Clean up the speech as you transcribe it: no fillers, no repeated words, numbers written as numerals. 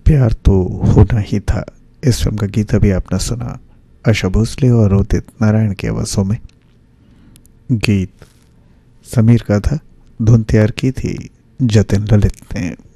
प्यार तो होना ही था। इस फिल्म का गीत अभी आपने सुना आशा भोसले और उदित नारायण की आवाज़ों में। गीत समीर का था, धुन तैयार की थी जतिन ललित ने।